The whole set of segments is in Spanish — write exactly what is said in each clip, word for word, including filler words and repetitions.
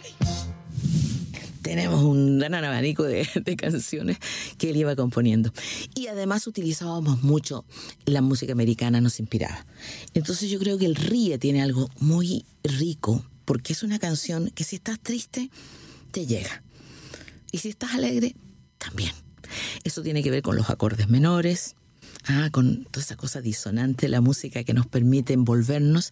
Tenemos un gran abanico de, de canciones que él iba componiendo. Y además utilizábamos mucho la música americana, nos inspiraba. Entonces yo creo que el Ríe tiene algo muy rico, porque es una canción que si estás triste, te llega. Y si estás alegre, también. Eso tiene que ver con los acordes menores, ah, con toda esa cosa disonante, la música que nos permite envolvernos.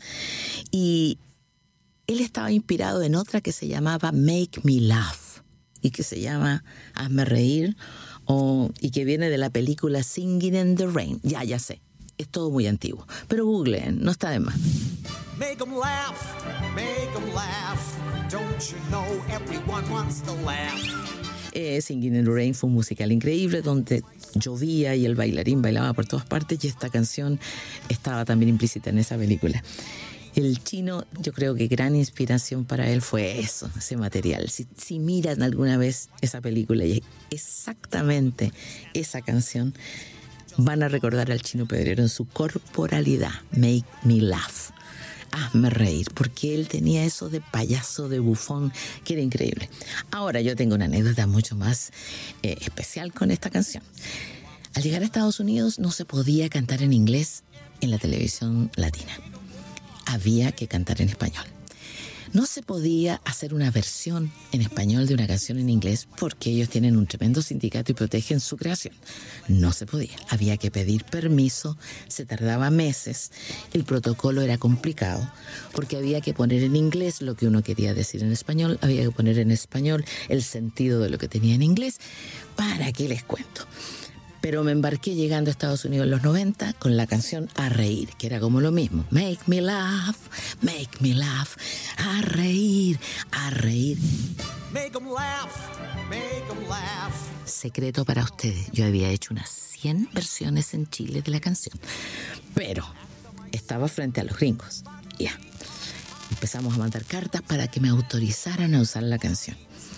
Y él estaba inspirado en otra que se llamaba Make Me Laugh, y que se llama Hazme Reír, o, y que viene de la película Singing in the Rain. Ya, ya sé, es todo muy antiguo, pero googleen, no está de más. Make 'em laugh, make 'em laugh. Don't you know everyone wants to laugh? Eh, Singing in the Rain fue un musical increíble donde llovía y el bailarín bailaba por todas partes, y esta canción estaba también implícita en esa película. El Chino, yo creo que gran inspiración para él fue eso, ese material. Si, si miran alguna vez esa película y exactamente esa canción, van a recordar al Chino Pedrero en su corporalidad. Make me laugh. Hazme reír, porque él tenía eso de payaso, de bufón, que era increíble. Ahora yo tengo una anécdota mucho más eh, especial con esta canción. Al llegar a Estados Unidos no se podía cantar en inglés en la televisión latina. Había que cantar en español. No se podía hacer una versión en español de una canción en inglés porque ellos tienen un tremendo sindicato y protegen su creación. No se podía. Había que pedir permiso, se tardaba meses, el protocolo era complicado porque había que poner en inglés lo que uno quería decir en español, había que poner en español el sentido de lo que tenía en inglés. ¿Para qué les cuento? Pero me embarqué llegando a Estados Unidos en los noventa con la canción A Reír, que era como lo mismo. Make me laugh, make me laugh, a reír, a reír. Make 'em laugh, make 'em laugh. Secreto para ustedes, yo había hecho unas cien versiones en Chile de la canción, pero estaba frente a los gringos. Ya, empezamos a mandar cartas para que me autorizaran a usar la canción.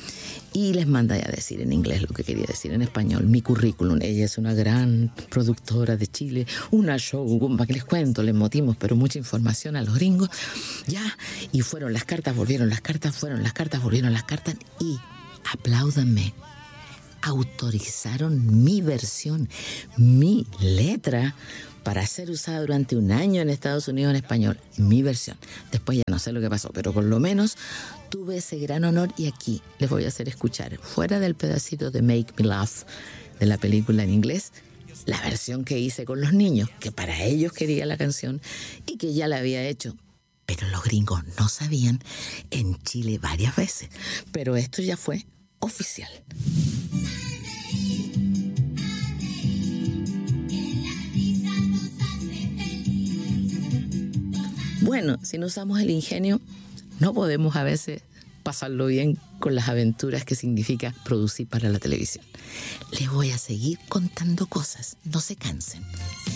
Y les mandé a decir en inglés lo que quería decir en español, mi currículum. Ella es una gran productora de Chile, una show, para que les cuento, les motimos, pero mucha información a los gringos. Ya, y fueron las cartas, volvieron las cartas, fueron las cartas, volvieron las cartas, y apláudanme, autorizaron mi versión, mi letra, para ser usada durante un año en Estados Unidos en español, mi versión. Después ya no sé lo que pasó, pero por lo menos tuve ese gran honor, y aquí les voy a hacer escuchar, fuera del pedacito de Make Me Laugh de la película en inglés, la versión que hice con los niños, que para ellos quería la canción y que ya la había hecho. Pero los gringos no sabían, en Chile varias veces. Pero esto ya fue oficial. Bueno, si no usamos el ingenio, no podemos a veces pasarlo bien con las aventuras que significa producir para la televisión. Les voy a seguir contando cosas, no se cansen.